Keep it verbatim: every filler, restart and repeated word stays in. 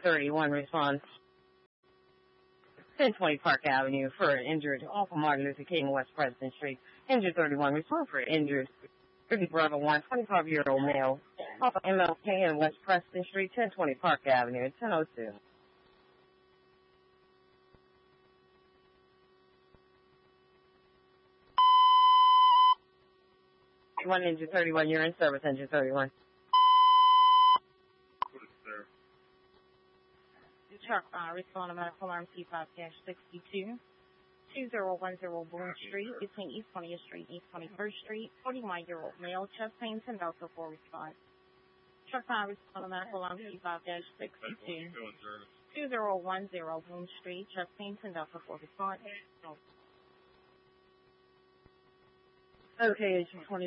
thirty-one response. ten twenty Park Avenue for an injured off of Martin Luther King, West President Street. Injured thirty-one response for injured Big Brother one, twenty-five-year-old male off of M L K and West Preston Street, ten twenty Park Avenue, ten oh two. One injured thirty-one, you're in service, injured thirty-one. Truck uh, respond to medical alarm C five sixty-two, two zero one zero Boone Street, between East twentieth Street and East twenty-first Street, forty-one-year-old male, chest pains and Delta four response. Truck uh, respond to medical alarm C five sixty-two, two zero one zero Boone Street, chest pains and Delta four response. Okay, it's twenty.